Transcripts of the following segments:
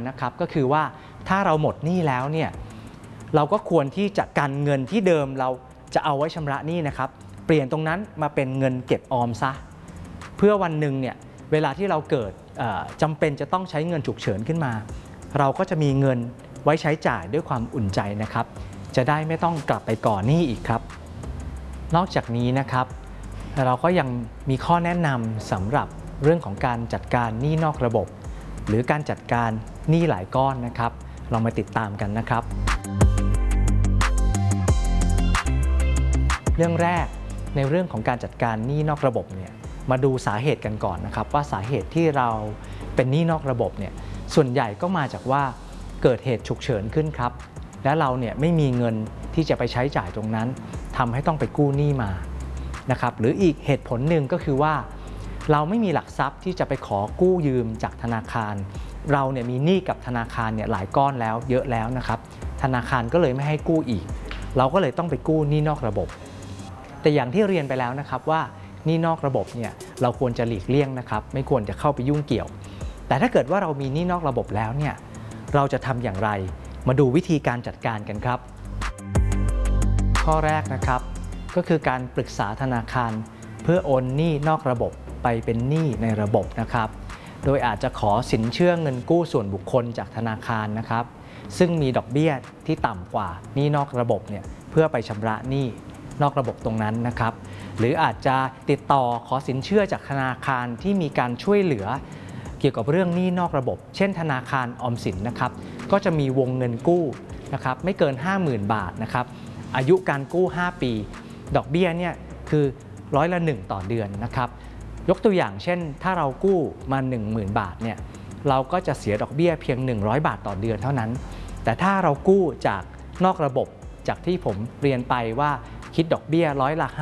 นะครับก็คือว่าถ้าเราหมดหนี้แล้วเนี่ยเราก็ควรที่จะกันเงินที่เดิมเราจะเอาไว้ชำระหนี้นะครับเปลี่ยนตรงนั้นมาเป็นเงินเก็บออมซะเพื่อวันหนึ่งเนี่ยเวลาที่เราเกิดจำเป็นจะต้องใช้เงินฉุกเฉินขึ้นมาเราก็จะมีเงินไว้ใช้จ่ายด้วยความอุ่นใจนะครับจะได้ไม่ต้องกลับไปก่อหนี้อีกครับนอกจากนี้นะครับเราก็ยังมีข้อแนะนำสำหรับเรื่องของการจัดการหนี้นอกระบบหรือการจัดการหนี้หลายก้อนนะครับเรามาติดตามกันนะครับเรื่องแรกในเรื่องของการจัดการหนี้นอกระบบเนี่ยมาดูสาเหตุกันก่อนนะครับว่าสาเหตุที่เราเป็นหนี้นอกระบบเนี่ยส่วนใหญ่ก็มาจากว่าเกิดเหตุฉุกเฉินขึ้นครับและเราเนี่ยไม่มีเงินที่จะไปใช้จ่ายตรงนั้นทำให้ต้องไปกู้หนี้มานะครับหรืออีกเหตุผลหนึ่งก็คือว่าเราไม่มีหลักทรัพย์ที่จะไปขอกู้ยืมจากธนาคารเราเนี่ยมีหนี้กับธนาคารเนี่ยหลายก้อนแล้วเยอะแล้วนะครับธนาคารก็เลยไม่ให้กู้อีกเราก็เลยต้องไปกู้หนี้นอกระบบแต่อย่างที่เรียนไปแล้วนะครับว่าหนี้นอกระบบเนี่ยเราควรจะหลีกเลี่ยงนะครับไม่ควรจะเข้าไปยุ่งเกี่ยวแต่ถ้าเกิดว่าเรามีหนี้นอกระบบแล้วเนี่ยเราจะทำอย่างไรมาดูวิธีการจัดการกันครับข้อแรกนะครับก็คือการปรึกษาธนาคารเพื่อโอนหนี้นอกระบบไปเป็นหนี้ในระบบนะครับโดยอาจจะขอสินเชื่อเงินกู้ส่วนบุคคลจากธนาคารนะครับซึ่งมีดอกเบี้ยที่ต่ำกว่าหนี้นอกระบบเนี่ยเพื่อไปชำระหนี้นอกระบบตรงนั้นนะครับหรืออาจจะติดต่อขอสินเชื่อจากธนาคารที่มีการช่วยเหลือเกี่ยวกับเรื่องหนี้นอกระบบเช่นธนาคารออมสินนะครับก็จะมีวงเงินกู้นะครับไม่เกิน 50,000 บาทนะครับอายุการกู้ 5 ปีดอกเบี้ยเนี่ยคือ100% ต่อเดือนนะครับยกตัวอย่างเช่นถ้าเรากู้มา 10,000 บาทเนี่ยเราก็จะเสียดอกเบี้ยเพียง100 บาทต่อเดือนเท่านั้นแต่ถ้าเรากู้จากนอกระบบจากที่ผมเรียนไปว่าคิดดอกเบี้ย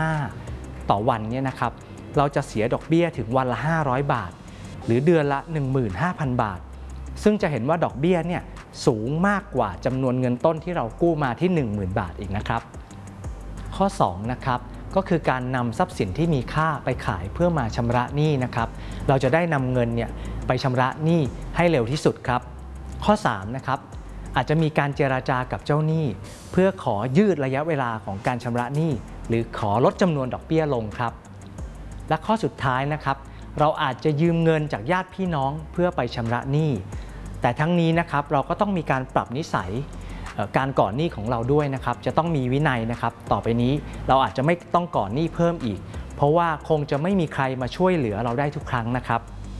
5%ต่อวันเนี่ยนะครับเราจะเสียดอกเบี้ยถึงวันละ500 บาทหรือเดือนละ 15,000 บาทซึ่งจะเห็นว่าดอกเบี้ยเนี่ยสูงมากกว่าจำนวนเงินต้นที่เรากู้มาที่ 10,000 บาทอีกนะครับข้อ2นะครับก็คือการนำทรัพย์สินที่มีค่าไปขายเพื่อมาชำระหนี้นะครับเราจะได้นำเงินเนี่ยไปชำระหนี้ให้เร็วที่สุดครับข้อ3นะครับอาจจะมีการเจรจากับเจ้าหนี้เพื่อขอยืดระยะเวลาของการชำระหนี้หรือขอลดจำนวนดอกเบี้ยลงครับและข้อสุดท้ายนะครับเราอาจจะยืมเงินจากญาติพี่น้องเพื่อไปชำระหนี้แต่ทั้งนี้นะครับเราก็ต้องมีการปรับนิสัยการก่อหนี้ของเราด้วยนะครับจะต้องมีวินัยนะครับต่อไปนี้เราอาจจะไม่ต้องก่อหนี้เพิ่มอีกเพราะว่าคงจะไม่มีใครมาช่วยเหลือเราได้ทุกครั้งนะครับ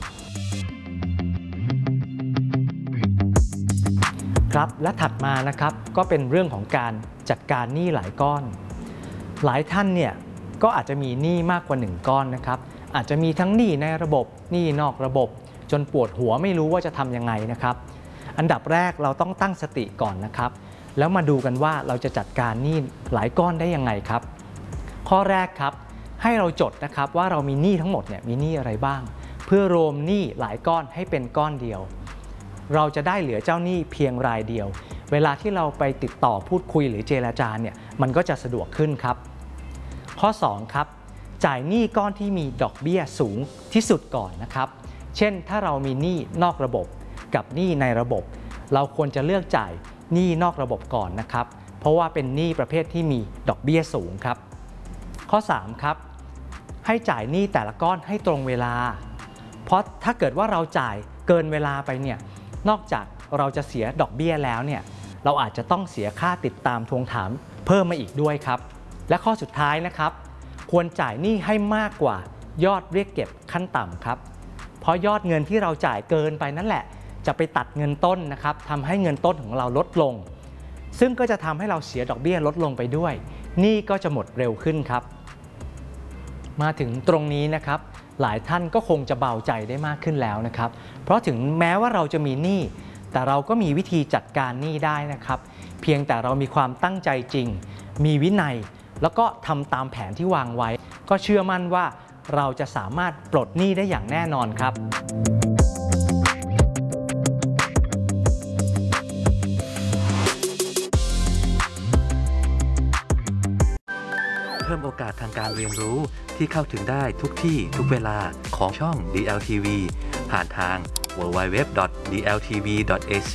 ครับและถัดมานะครับก็เป็นเรื่องของการจัดการหนี้หลายก้อนหลายท่านเนี่ยก็อาจจะมีหนี้มากกว่า1ก้อนนะครับอาจจะมีทั้งหนี้ในระบบหนี้นอกระบบจนปวดหัวไม่รู้ว่าจะทำยังไงนะครับอันดับแรกเราต้องตั้งสติก่อนนะครับแล้วมาดูกันว่าเราจะจัดการหนี้หลายก้อนได้ยังไงครับข้อแรกครับให้เราจดนะครับว่าเรามีหนี้ทั้งหมดเนี่ยมีหนี้อะไรบ้างเพื่อรวมหนี้หลายก้อนให้เป็นก้อนเดียวเราจะได้เหลือเจ้าหนี้เพียงรายเดียวเวลาที่เราไปติดต่อพูดคุยหรือเจรจาเนี่ยมันก็จะสะดวกขึ้นครับข้อ2ครับจ่ายหนี้ก้อนที่มีดอกเบี้ยสูงที่สุดก่อนนะครับเช่นถ้าเรามีหนี้นอกระบบกับหนี้ในระบบเราควรจะเลือกจ่ายหนี้นอกระบบก่อนนะครับเพราะว่าเป็นหนี้ประเภทที่มีดอกเบี้ยสูงครับข้อ3ครับให้จ่ายหนี้แต่ละก้อนให้ตรงเวลาเพราะถ้าเกิดว่าเราจ่ายเกินเวลาไปเนี่ยนอกจากเราจะเสียดอกเบี้ยแล้วเนี่ยเราอาจจะต้องเสียค่าติดตามทวงถามเพิ่มมาอีกด้วยครับและข้อสุดท้ายนะครับควรจ่ายหนี้ให้มากกว่ายอดเรียกเก็บขั้นต่ำครับเพราะยอดเงินที่เราจ่ายเกินไปนั่นแหละจะไปตัดเงินต้นนะครับทำให้เงินต้นของเราลดลงซึ่งก็จะทำให้เราเสียดอกเบี้ยลดลงไปด้วยหนี้ก็จะหมดเร็วขึ้นครับมาถึงตรงนี้นะครับหลายท่านก็คงจะเบาใจได้มากขึ้นแล้วนะครับเพราะถึงแม้ว่าเราจะมีหนี้แต่เราก็มีวิธีจัดการหนี้ได้นะครับเพียงแต่เรามีความตั้งใจจริงมีวินัยแล้วก็ทำตามแผนที่วางไว้ก็เชื่อมั่นว่าเราจะสามารถปลดหนี้ได้อย่างแน่นอนครับเพิ่มโอกาสทางการเรียนรู้ที่เข้าถึงได้ทุกที่ทุกเวลาของช่อง DLTV ผ่านทาง www.dltv.ac